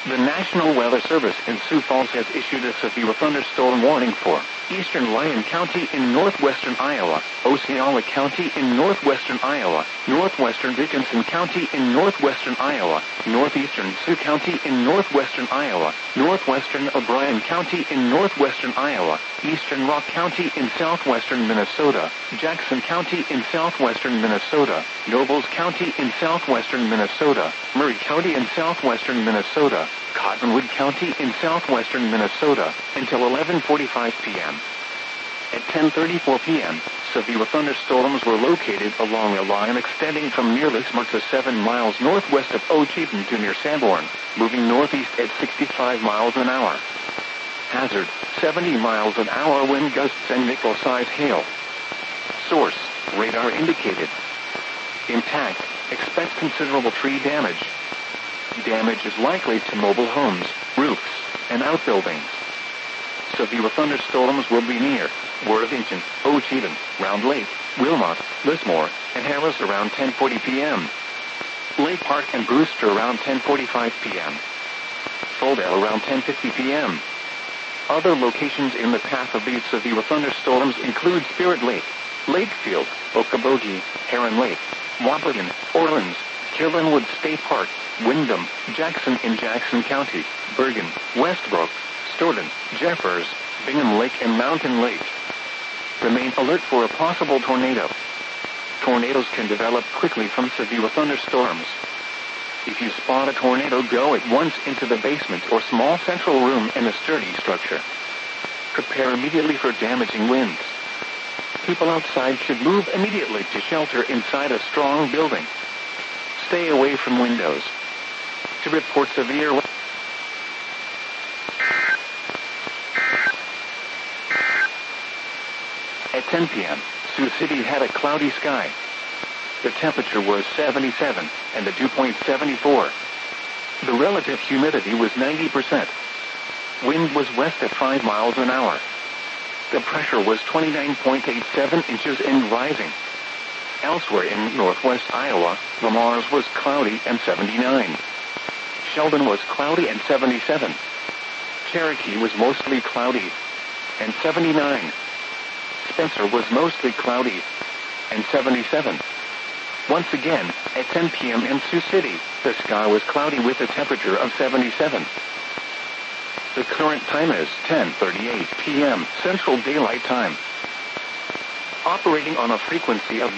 The National Weather Service in Sioux Falls has issued a severe thunderstorm warning for eastern Lyon County in northwestern Iowa, Osceola County in northwestern Iowa, northwestern Dickinson County in northwestern Iowa, northeastern Sioux County in northwestern Iowa, northwestern O'Brien County in northwestern Iowa, eastern Rock County in southwestern Minnesota, Jackson County in southwestern Minnesota, Nobles County in southwestern Minnesota, Murray County in southwestern Minnesota, Cottonwood County in southwestern Minnesota, until 11:45 p.m. At 10:34 p.m., severe thunderstorms were located along a line extending from near Lismore to 7 miles northwest of Ocheaton to near Sanborn, moving northeast at 65 miles an hour. Hazard, 70 miles an hour wind gusts and nickel-size hail. Source, radar indicated. Intact, expect considerable tree damage. Damage is likely to mobile homes, roofs, and outbuildings. Severe thunderstorms will be near Worthington, Ocheaton, Round Lake, Wilmot, Lismore, and Harris around 10:40 p.m. Lake Park and Brewster around 10:45 p.m. Folldale around 10:50 p.m. Other locations in the path of these severe thunderstorms include Spirit Lake, Lakefield, Okoboji, Heron Lake, Waukegan, Orleans, Killenwood State Park, Windham, Jackson in Jackson County, Bergen, Westbrook, Stoughton, Jeffers, Bingham Lake and Mountain Lake. Remain alert for a possible tornado. Tornadoes can develop quickly from severe thunderstorms. If you spot a tornado, go at once into the basement or small central room in a sturdy structure. Prepare immediately for damaging winds. People outside should move immediately to shelter inside a strong building. Stay away from windows. To report severe At 10 p.m., Sioux City had a cloudy sky. The temperature was 77, and the dew point 74. The relative humidity was 90%. Wind was west at 5 miles an hour. The pressure was 29.87 inches and rising. Elsewhere in northwest Iowa, Le Mars was cloudy and 79. Sheldon was cloudy and 77. Cherokee was mostly cloudy and 79. Spencer was mostly cloudy and 77. Once again, at 10 p.m. in Sioux City, the sky was cloudy with a temperature of 77. The current time is 10:38 p.m. Central Daylight Time. Operating on a frequency of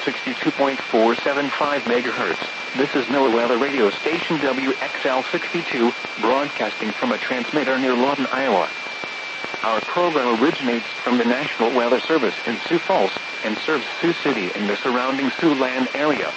162.475 megahertz, this is NOAA Weather Radio Station WXL62, broadcasting from a transmitter near Lawton, Iowa. Our program originates from the National Weather Service in Sioux Falls and serves Sioux City and the surrounding Siouxland area.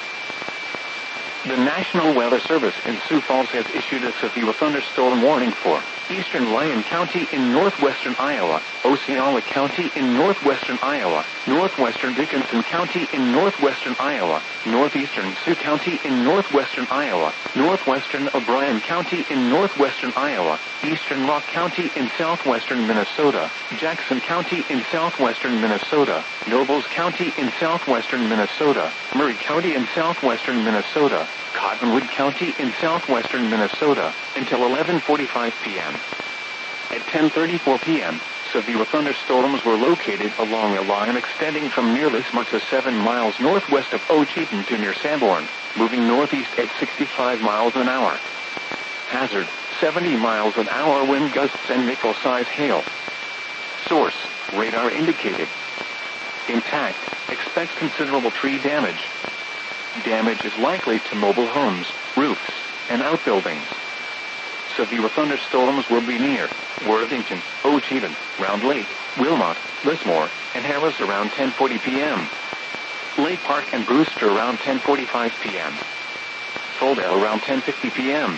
The National Weather Service in Sioux Falls has issued a severe thunderstorm warning for eastern Lyon County in northwestern Iowa, Osceola County in northwestern Iowa, northwestern Dickinson County in northwestern Iowa, northeastern Sioux County in northwestern Iowa, northwestern O'Brien County in northwestern Iowa, eastern Rock County in southwestern Minnesota, Jackson County in southwestern Minnesota, Nobles County in southwestern Minnesota, Murray County in southwestern Minnesota, Cottonwood County in southwestern Minnesota, until 11:45 p.m. At 10:34 p.m., severe thunderstorms were located along a line extending from near Lismore to 7 miles northwest of Ocheaton to near Sanborn, moving northeast at 65 miles an hour. Hazard, 70 miles an hour wind gusts and nickel-size hail. Source, radar indicated. Intact, expect considerable tree damage. Damage is likely to mobile homes, roofs, and outbuildings. Severe thunderstorms will be near Worthington, Ocheaton, Round Lake, Wilmot, Lismore, and Harris around 10:40 p.m. Lake Park and Brewster around 10:45 p.m. Folldale around 10:50 p.m.